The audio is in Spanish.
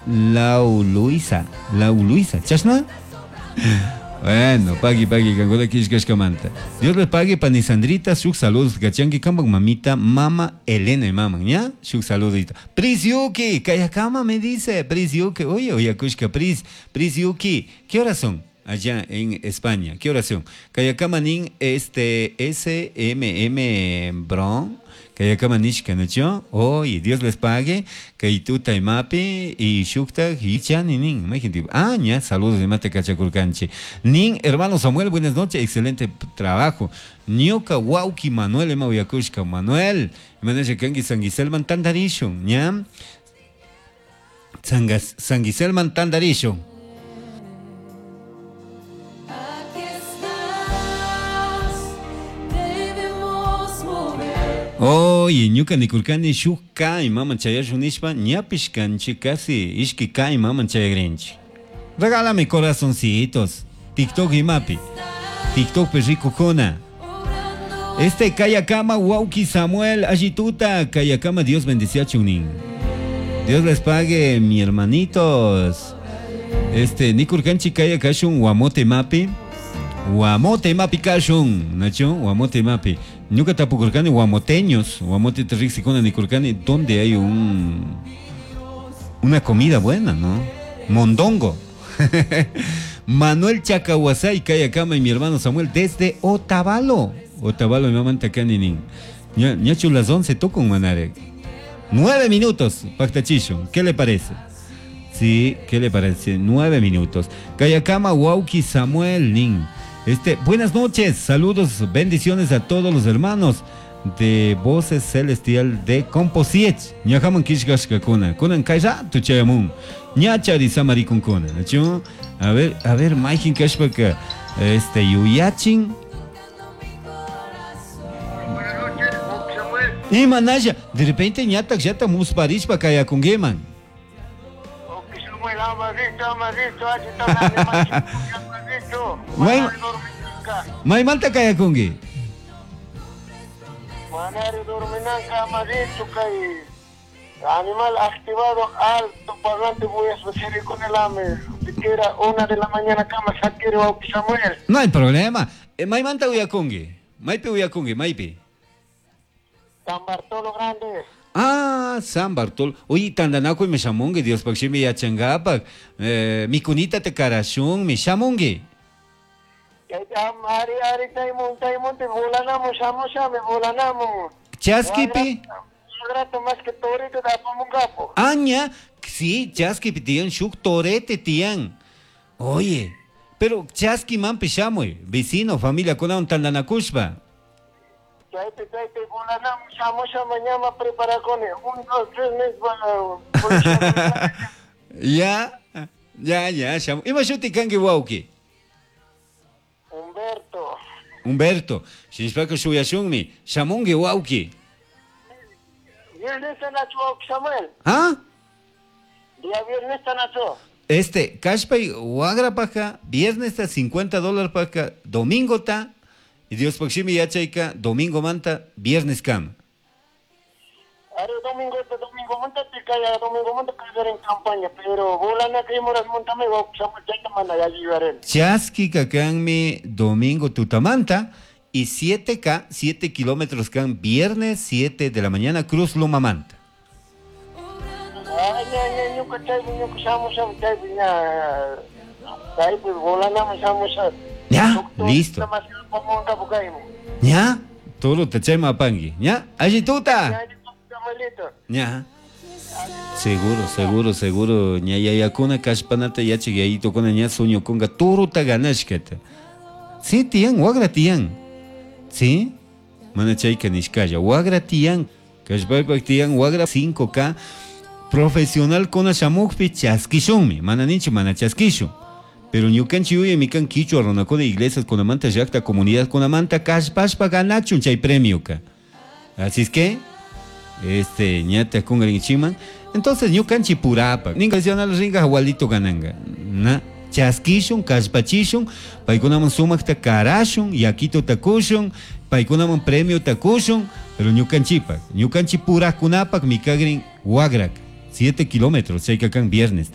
Lau Luisa, ¿chasna? Bueno, pagui, cangola kishkashkamanta. Dios les pague, panisandrita, shuk saludos, gachanki, kambak mamita, mama Elena y mamá, ¿ya? Shuk saludita. Prisyuki, Kayakama me dice, Prisyuki, oye, Kushka, Prisyuki, ¿qué horas son? Allá en España, ¿qué oración? Kayakama nin SMM Bron, Kayakama nishka, ¿no? Oye, Dios les pague, Kaituta y Mapi y Shukta y Chani nin, imagínate. Ya, saludos de Mate Cachaculcanche. Nin, hermano Samuel, buenas noches, excelente trabajo. Nioka Wauki Manuel, Ema Uyakushka Manuel, Manesha Kangi Sangiselman Tandarishon, ¿ya? Sangiselman Tandarishon. Oye, ñuka nikurkani shuka y mama chayashunishpa ñapishkanchi casi ishkika y mama chayagrinchi. Regálame corazoncitos. TikTok y mapi. TikTok perrico cona. Kayakama Wauki Samuel Ajituta Kayakama, Dios bendice a Chunin. Dios les pague, mi hermanitos. Nikurkanchi Kayakashun Wamote Mapi. Guamote mapi kashun, Nacho, guamote mapi. Nunca tapukurkani guamoteños, guamote terrixicona nikurkani, donde hay una comida buena, ¿no? Mondongo. Manuel Chacahuasay, Kayakama y mi hermano Samuel desde Otavalo. Otavalo, mi mamá Tacaninin. Ñacho las 11 toco un manare. 9 minutos, Pactachishon. ¿Qué le parece? Sí, ¿qué le parece? 9 minutos. Kayakama Wauki Samuel Nin. Buenas noches, saludos, bendiciones a todos los hermanos de Voces Celestial de Composiet. Ñajaman Kishkashka Kunan Kaisa, Tuchayamun. Ñachari Samari Kunkuna. A ver, Maikin Kashpaka, Yuyachin. Y Manaya, de repente Ñatak Yata Musparishpa Kaya Kungeman. May manta kaya kungi. Manari dorminanca amadito kay animal activado alto pagante voy a hacer con el ame. Siquiera 1 de la mañana cama saquere o Samuel. No hay problema. May manta uya kungi. Maype uya kungi, maype. San Bartolo Grande. San Bartolo. Oye, tandanaco y me chamongue, Dios pakshimi ya changapak. Mi cunita te carachón, me chamongue. Ari taimonte volanamos, me volanamos. Chaskipi. Grato más que torito da pamungapo. Aña, sí, chaskipi tian, shuk torete tian. Oye, pero chaski man pishamoy, vecino, familia con un tandanakushpa. Chaite, volanamos, mañana prepara con 1, 2, 3 meses. Ya, chamo. Imashuti kangi wauki. Humberto, Shinspaka Shuyashunmi, Shamungi Wauki. Viernes Nacho Samuel. Día viernes Nacho. Cashpay Wagra Paja, viernes está $50 Paja, domingo ta, y Dios Pakshimi Yachaika, domingo manta, viernes cam. Domingo manta te calla, domingo manta caer en campaña, pero volana que moras montame Samuel ya manda ya llevaré. Chaski kakanmi domingo tutamanta y 7 kilómetros can viernes 7 de la mañana Cruz Lumamanta. Ya, listo. Ya, todo te chema pangi. Ya, Ajituta. Ya. Seguro. Ya kuna kashpanata ya chigayito kuna ya sueño conga turuta ganashketa. Sí, tian, wagra tian. Sí, mana chayka nishkaya, wagra tian. Kashpaypak tian, wagra 5K. Profesional kuna shamukpi chaskishunmi. Mana ninchi mana chaskishun. Pero ñukanchi uye mikan kichwa ronakona iglesias kuna manta yakta comunidad kuna manta kashpashpa ganachun chay premio ka. Así es que ñata kungarinchiman. Entonces ñukanchi purapa. Ninga nacional ringa igualito gananga. Na chaskishun, kashpachishun, paikunaman sumakta karashun, yakito takushun, paikunaman premio takushun, pero ñukanchi pura kunapak mikagrin wagrak. 7 kilómetros, chay kakan viernes.